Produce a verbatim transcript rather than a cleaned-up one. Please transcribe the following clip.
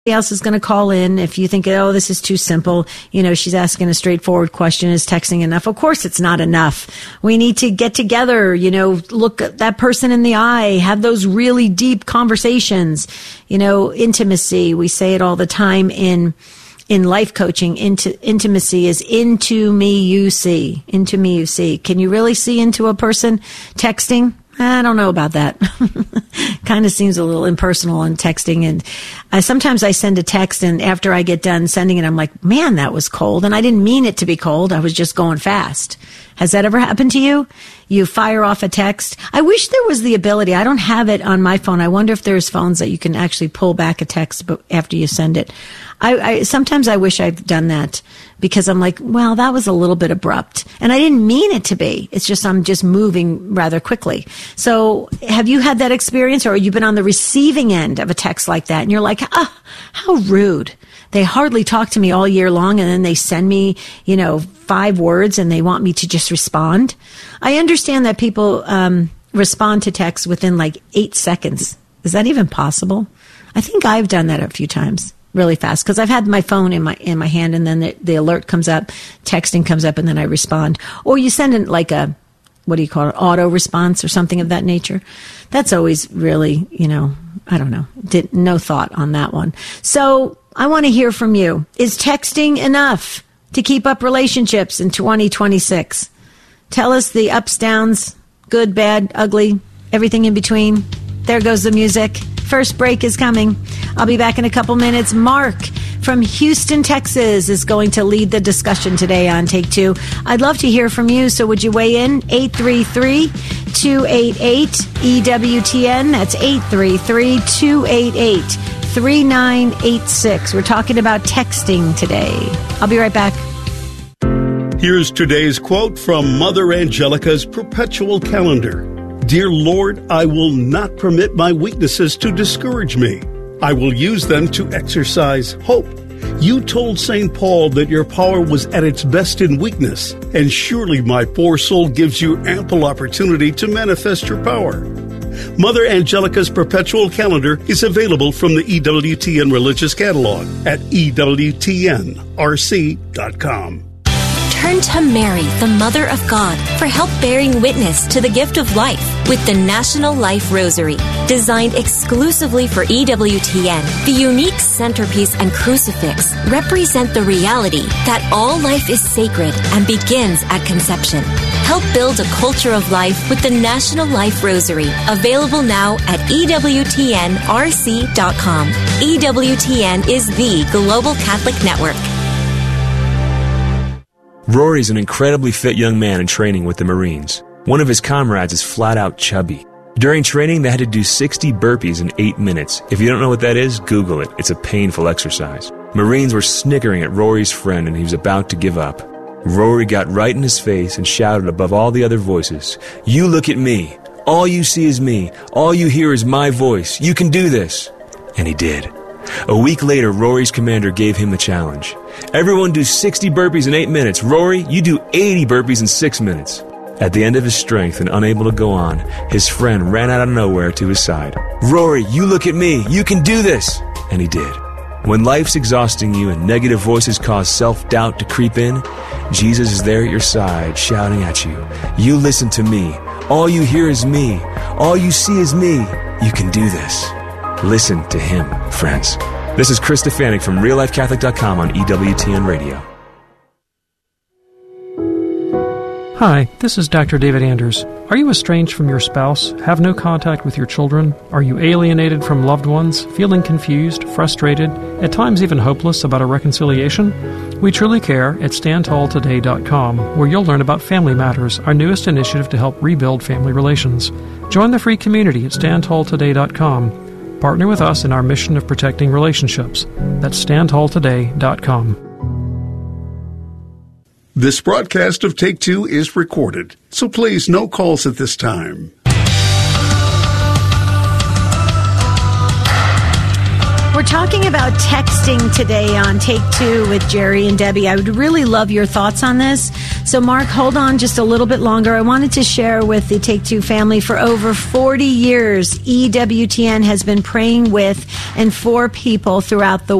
else is going to call in. If you think, oh, this is too simple, you know, she's asking a straightforward question, is texting enough? Of course it's not enough. We need to get together, you know, look at that person in the eye, have those really deep conversations, you know, intimacy. We say it all the time in in life coaching. Into, intimacy is into me you see. Into me you see. Can you really see into a person texting? I don't know about that. Kind of seems a little impersonal in texting. And I, sometimes I send a text, and after I get done sending it, I'm like, man, that was cold. And I didn't mean it to be cold. I was just going fast. Has that ever happened to you? You fire off a text. I wish there was the ability. I don't have it on my phone. I wonder if there's phones that you can actually pull back a text after you send it. I, I sometimes I wish I'd done that, because I'm like, well, that was a little bit abrupt, and I didn't mean it to be. It's just I'm just moving rather quickly. So have you had that experience, or have you been on the receiving end of a text like that, and you're like, ah, how rude. They hardly talk to me all year long, and then they send me, you know, five words, and they want me to just respond. I understand that people um, respond to texts within like eight seconds. Is that even possible? I think I've done that a few times. Really fast, because I've had my phone in my in my hand, and then the, the alert comes up, texting comes up, and then I respond. Or you send in like a, what do you call it, auto response or something of that nature. That's always really, you know, I don't know, did, no thought on that one. So I want to hear from you. Is texting enough to keep up relationships in twenty twenty-six? Tell us the ups, downs, good, bad, ugly, everything in between. There goes the music. First break is coming. I'll be back in a couple minutes. Mark from Houston, Texas is going to lead the discussion today on Take Two. I'd love to hear from you, so would you weigh in? eight three three, two eight eight, E W T N. That's eight three three, two eight eight, three nine eight six. We're talking about texting today. I'll be right back. Here's today's quote from Mother Angelica's Perpetual Calendar. Dear Lord, I will not permit my weaknesses to discourage me. I will use them to exercise hope. You told Saint Paul that your power was at its best in weakness, and surely my poor soul gives you ample opportunity to manifest your power. Mother Angelica's Perpetual Calendar is available from the E W T N Religious Catalog at E W T N R C dot com. Turn to Mary, the Mother of God, for help bearing witness to the gift of life with the National Life Rosary. Designed exclusively for E W T N, the unique centerpiece and crucifix represent the reality that all life is sacred and begins at conception. Help build a culture of life with the National Life Rosary, available now at E W T N R C dot com. E W T N is the Global Catholic Network. Rory's an incredibly fit young man in training with the Marines. One of his comrades is flat out chubby. During training, they had to do sixty burpees in eight minutes. If you don't know what that is, Google it. It's a painful exercise. Marines were snickering at Rory's friend, and he was about to give up. Rory got right in his face and shouted above all the other voices, "You look at me. All you see is me. All you hear is my voice. You can do this." And he did. A week later, Rory's commander gave him the challenge. Everyone do sixty burpees in eight minutes. Rory, you do eighty burpees in six minutes. At the end of his strength and unable to go on, his friend ran out of nowhere to his side. "Rory, you look at me. You can do this." And he did. When life's exhausting you and negative voices cause self-doubt to creep in, Jesus is there at your side, shouting at you, "You listen to me. All you hear is me. All you see is me. You can do this." Listen to him, friends. This is Chris Stefanik from real life catholic dot com on E W T N Radio. Hi, this is Doctor David Anders. Are you estranged from your spouse? Have no contact with your children? Are you alienated from loved ones? Feeling confused, frustrated, at times even hopeless about a reconciliation? We truly care at stand tall today dot com, where you'll learn about Family Matters, our newest initiative to help rebuild family relations. Join the free community at stand tall today dot com. Partner with us in our mission of protecting relationships. That's stand tall today dot com. This broadcast of Take Two is recorded, so please no calls at this time. We're talking about texting today on Take Two with Jerry and Debbie. I would really love your thoughts on this. So, Mark, hold on just a little bit longer. I wanted to share with the Take Two family for over forty years, E W T N has been praying with and for people throughout the